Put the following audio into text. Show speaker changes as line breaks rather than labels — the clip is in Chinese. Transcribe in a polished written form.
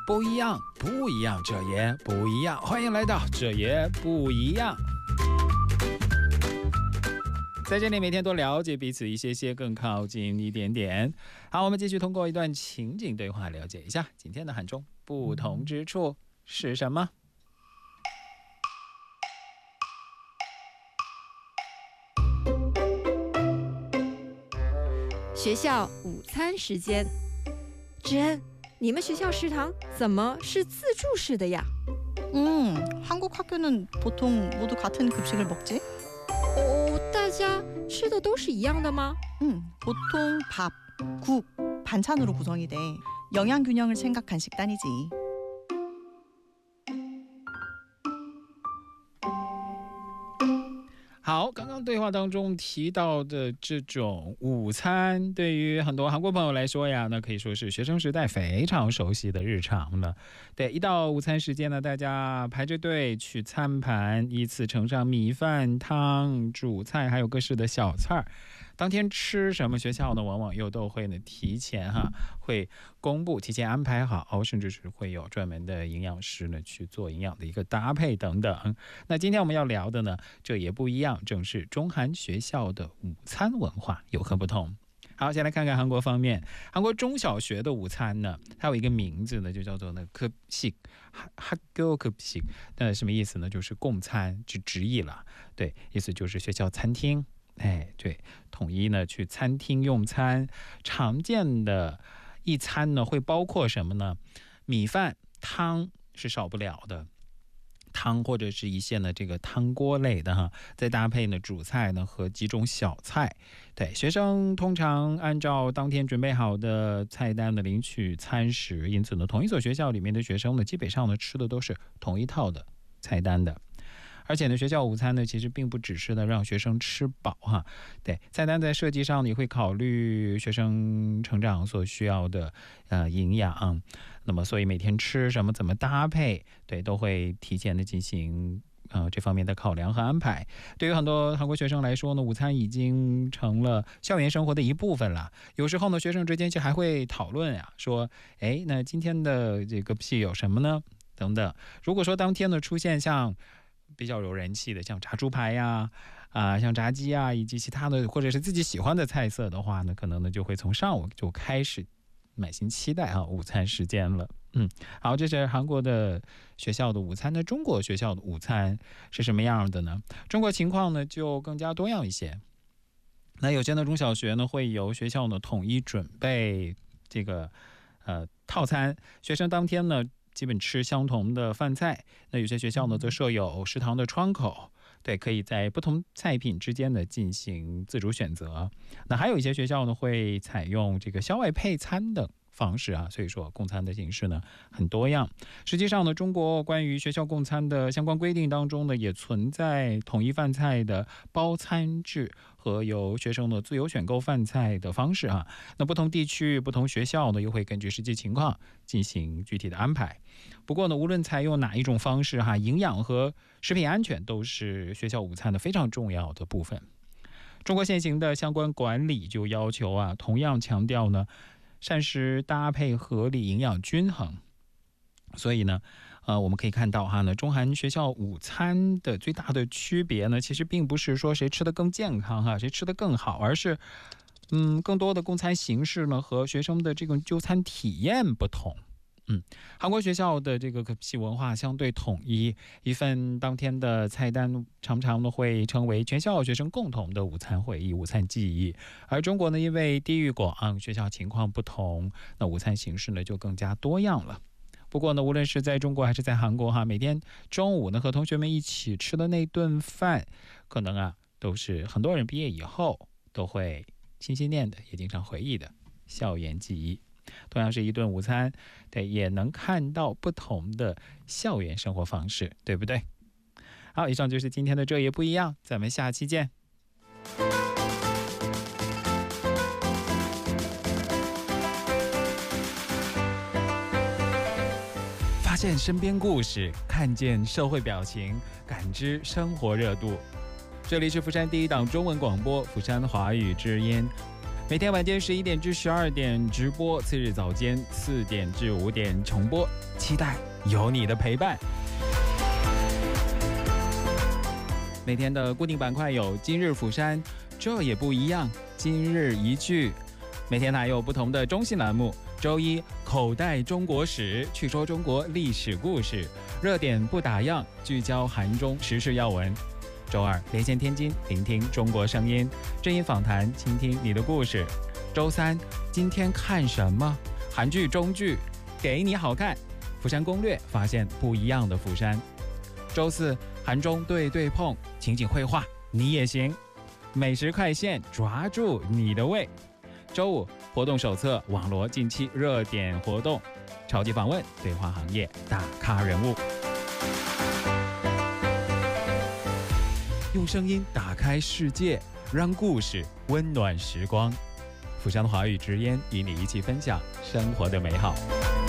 不一样，不一样，这也不一样。欢迎来到这也不一样。在这里每天多了解彼此一些些，更靠近一点点。好，我们继续通过一段情景对话了解一下今天的韩中不同之处是什么。
学校午餐时间，知恩，你们学校食堂怎么是自助式的呀？
한국 학교는 보통 모두 같은 급식을 먹지?
大家吃的都是一样的吗？
보통 밥, 국, 반찬으로 구성이 돼. 영양 균형을 생각한 식단이지.
好，刚刚对话当中提到的这种午餐，对于很多韩国朋友来说呀，那可以说是学生时代非常熟悉的日常了。对，一到午餐时间呢，大家排着队去餐盘，依次盛上米饭、汤、主菜，还有各式的小菜。当天吃什么，学校呢往往又都会呢提前会公布，提前安排好，甚至是会有专门的营养师呢去做营养的一个搭配等等。那今天我们要聊的呢，这也不一样，正是中韩学校的午餐文化有何不同。好，先来看看韩国方面。韩国中小学的午餐呢，它有一个名字呢，就叫做呢급식。학교급식，什么意思呢？就是共餐，就直译了。对，意思就是学校餐厅。对，统一呢去餐厅用餐。常见的一餐呢会包括什么呢？米饭、汤是少不了的。汤或者是一些呢这个汤锅类的再搭配呢主菜呢和几种小菜。对，学生通常按照当天准备好的菜单呢领取餐食，因此呢同一所学校里面的学生呢基本上呢吃的都是同一套的菜单的。而且呢，学校午餐呢，其实并不只是呢让学生吃饱对，菜单在设计上也会考虑学生成长所需要的营养。那么，所以每天吃什么、怎么搭配，对，都会提前的进行这方面的考量和安排。对于很多韩国学生来说呢，午餐已经成了校园生活的一部分了。有时候呢，学生之间就还会讨论说，那今天的这个屁有什么呢？等等。如果说当天呢出现像比较有人气的，像炸猪排像炸鸡以及其他的或者是自己喜欢的菜色的话呢，可能呢就会从上午就开始满心期待午餐时间了。好，这是韩国的学校的午餐。那中国学校的午餐是什么样的呢？中国情况呢就更加多样一些。那有些呢中小学呢会由学校呢统一准备这个套餐，学生当天呢基本吃相同的饭菜。那有些学校呢则设有食堂的窗口，对，可以在不同菜品之间呢进行自主选择。那还有一些学校呢会采用这个校外配餐等方式所以说供餐的形式呢很多样。实际上呢，中国关于学校供餐的相关规定当中呢，也存在统一饭菜的包餐制和由学生呢自由选购饭菜的方式那不同地区、不同学校呢，又会根据实际情况进行具体的安排。不过呢，无论采用哪一种方式营养和食品安全都是学校午餐的非常重要的部分。中国现行的相关管理就要求同样强调呢膳食搭配合理、营养均衡。所以呢我们可以看到中韩学校午餐的最大的区别呢，其实并不是说谁吃得更健康谁吃得更好，而是更多的供餐形式呢和学生的这个就餐体验不同。韩国学校的这个급식文化相对统一，一份当天的菜单常常呢会成为全校学生共同的午餐回忆、午餐记忆。而中国呢，因为地域广，学校情况不同，那午餐形式呢就更加多样了。不过呢，无论是在中国还是在韩国每天中午呢和同学们一起吃的那顿饭，可能都是很多人毕业以后都会心心念的，也经常回忆的校园记忆。同样是一顿午餐，对，也能看到不同的校园生活方式，对不对？好，以上就是今天的这也不一样，咱们下期见。发现身边故事，看见社会表情，感知生活热度。这里是釜山第一档中文广播，釜山华语之音。 每天晚间11点至12点直播，次日早间4点至5点重播，期待有你的陪伴。每天的固定板块有今日釜山，这也不一样，今日一句。每天还有不同的中西栏目，周一口袋中国史，去说中国历史故事，热点不打烊，聚焦韩中时事要闻。周二连线天津，聆听中国声音，正音访谈，倾听你的故事。周三今天看什么？韩剧中剧，给你好看，釜山攻略，发现不一样的釜山。周四韩中对对碰，情景绘画你也行，美食快线，抓住你的胃。周五活动手册，网罗近期热点活动，超级访问，对话行业大咖人物，用声音打开世界，让故事温暖时光。釜山华语之音与你一起分享生活的美好。